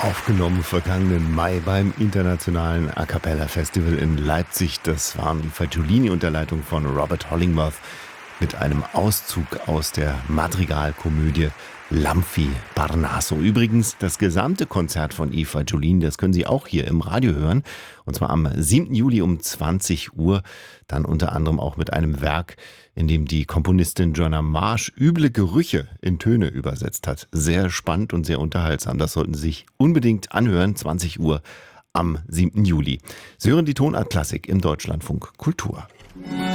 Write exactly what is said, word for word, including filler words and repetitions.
Aufgenommen vergangenen Mai beim Internationalen A Cappella Festival in Leipzig. Das waren Eva Giulini unter Leitung von Robert Hollingworth mit einem Auszug aus der Madrigalkomödie L'Amphi Parnaso. Übrigens, das gesamte Konzert von Eva Giulini, das können Sie auch hier im Radio hören. Und zwar am siebten Juli um zwanzig Uhr. Dann unter anderem auch mit einem Werk, in dem die Komponistin Joanna Marsh üble Gerüche in Töne übersetzt hat. Sehr spannend und sehr unterhaltsam. Das sollten Sie sich unbedingt anhören. zwanzig Uhr am siebten Juli. Sie hören die Tonart Klassik im Deutschlandfunk Kultur.